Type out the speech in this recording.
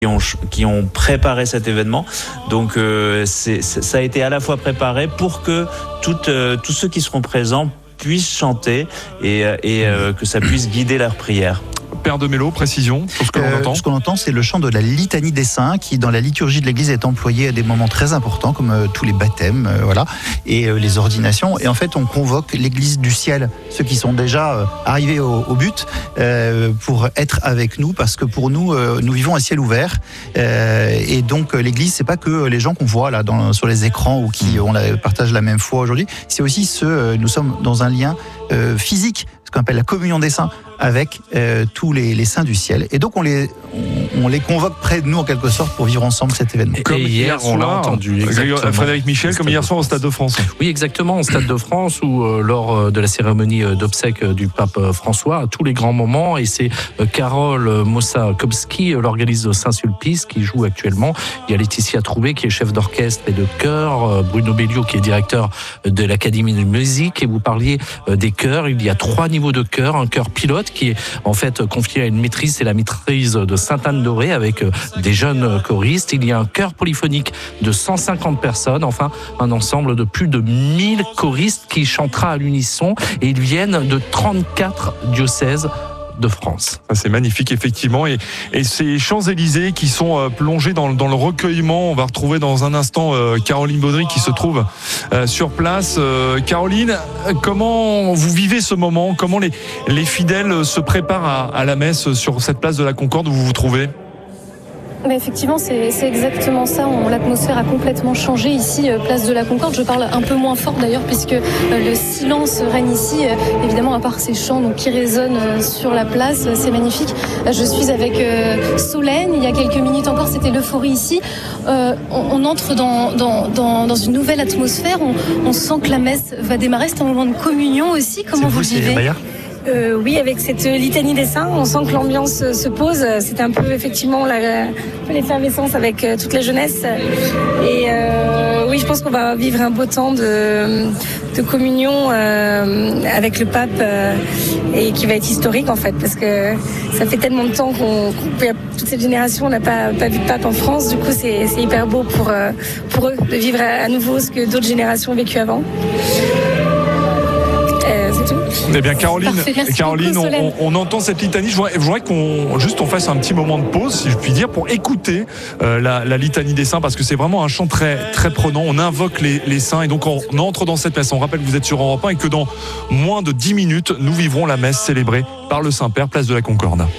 qui ont préparé cet événement. Donc ça a été à la fois préparé pour que tous ceux qui seront présents puissent chanter et que ça puisse guider leur prière. Père de Mello, précision pour ce que l'on entend. Ce qu'on entend, c'est le chant de la litanie des saints qui, dans la liturgie de l'Église, est employé à des moments très importants, comme tous les baptêmes, et les ordinations. Et en fait, on convoque l'Église du ciel, ceux qui sont déjà arrivés au but, pour être avec nous, parce que pour nous, nous vivons un ciel ouvert. Et donc, l'Église, c'est pas que les gens qu'on voit là sur les écrans ou qui partagent la même foi aujourd'hui. C'est aussi nous sommes dans un lien physique, ce qu'on appelle la communion des saints, avec tous les saints du ciel. Et donc on les convoque près de nous en quelque sorte pour vivre ensemble cet événement. Comme hier on l'a entendu. Frédéric Michel, comme hier soir au Stade de France. Oui, exactement, au Stade de France où lors de la cérémonie d'obsèques du pape François, à tous les grands moments, et c'est Karol Mossakowski, l'organiste de Saint-Sulpice, qui joue actuellement. Il y a Laetitia Troubé qui est chef d'orchestre et de chœur, Bruno Bellio qui est directeur de l'Académie de musique, et vous parliez des chœurs. Il y a 3 niveaux de chœur, un chœur pilote qui est en fait confié à une maîtrise, c'est la maîtrise de Sainte-Anne-d'Auray avec des jeunes choristes. Il y a un chœur polyphonique de 150 personnes, enfin un ensemble de plus de 1000 choristes qui chantera à l'unisson, et ils viennent de 34 diocèses de France. C'est magnifique effectivement, et ces Champs-Élysées qui sont plongés dans le recueillement. On va retrouver dans un instant Caroline Baudry qui se trouve sur place. Caroline, comment vous vivez ce moment? Comment les fidèles se préparent à la messe sur cette place de la Concorde où vous vous trouvez? Mais effectivement, c'est exactement ça. L'atmosphère a complètement changé ici, place de la Concorde. Je parle un peu moins fort d'ailleurs, puisque le silence règne ici. Évidemment, à part ces chants qui résonnent sur la place, c'est magnifique. Je suis avec Solène. Il y a quelques minutes encore, c'était l'euphorie ici. On entre dans une nouvelle atmosphère. On sent que la messe va démarrer. C'est un moment de communion aussi. Comment vous le vivez ? Oui, avec cette litanie des saints, on sent que l'ambiance se pose. C'est un peu effectivement l'effervescence avec toute la jeunesse. Et oui, je pense qu'on va vivre un beau temps de communion avec le pape et qui va être historique en fait, parce que ça fait tellement de temps toute cette génération n'a pas vu de pape en France. Du coup, c'est hyper beau pour eux de vivre à nouveau ce que d'autres générations ont vécu avant. Eh bien Caroline, on entend cette litanie. Je voudrais qu'on fasse un petit moment de pause, si je puis dire, pour écouter la litanie des saints, parce que c'est vraiment un chant très, très prenant. On invoque les saints, et donc on entre dans cette messe. On rappelle que vous êtes sur Europe 1 et que dans moins de 10 minutes, nous vivrons la messe célébrée par le Saint-Père, place de la Concorde.